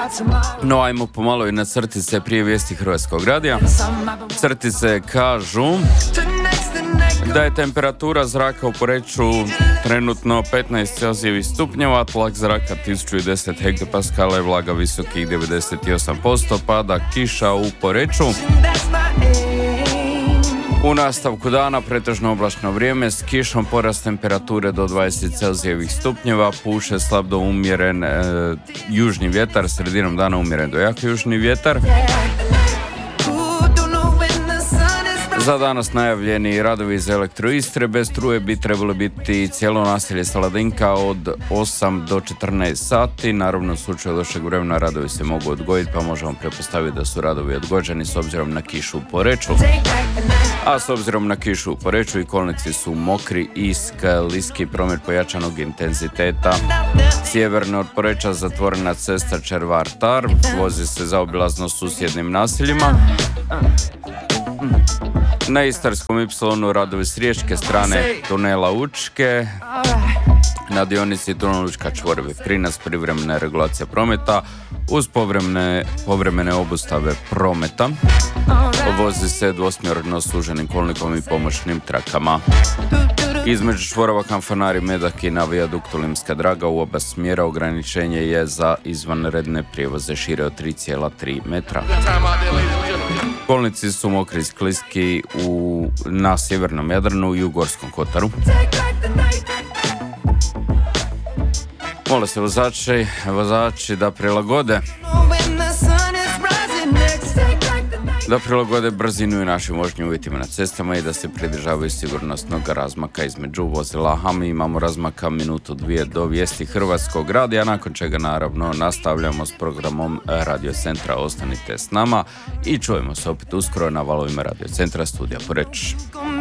No, ajmo pomalo i na crtice prije vijesti Hrvatskog radija. Crtice kažu da je temperatura zraka u Poreču trenutno 15 Celzijevih stupnjeva, tlak zraka 1010 hektopaskala, vlaga visokih 98%, pada kiša u Poreču. U nastavku dana pretežno oblačno vrijeme s kišom, porast temperature do 20 Celzijevih stupnjeva, puše slab do umjeren južni vjetar, sredinom dana umjeren do jak južni vjetar. Za danas najavljeni radovi za Elektroistre, bez struje bi trebalo biti cijelo naselje Saladinka od 8 do 14 sati. Naravno, u slučaju lošeg vremena radovi se mogu odgoditi, pa možemo pretpostaviti da su radovi odgođeni s obzirom na kišu u Poreču. A s obzirom na kišu u Poreču i kolnici su mokri i skliski, promet pojačanog intenziteta. Sjeverno od Poreča zatvorena cesta Červar-Tar, vozi se zaobilazno susjednim naseljima. Na Istarskom Ipsilonu radovi s riječke strane tunela Učke. Na dionici tunel Učka čvor Veprinac privremena regulacija prometa uz povremene obustave prometa. Vozi se dvosmjerno suženim kolnikom i pomoćnim trakama. Između čvorova Kanfanari, Medak i na vijaduktu Limska Draga u oba smjera ograničenje je za izvanredne prijevoze šire od 3,3 metra. Kolnici su mokri i skliski na sjevernom Jadranu i u Gorskom Kotaru. Mole se vozači da prilagode brzinu i našim vožnjim uvjetima na cestama i da se pridržavaju sigurnosnog razmaka između vozila. A mi imamo razmaka minutu 2 do vijesti Hrvatskog radija, nakon čega naravno nastavljamo s programom Radio Centra. Ostanite s nama i čujemo se opet uskoro na valovima Radio Centra, studija Poreč.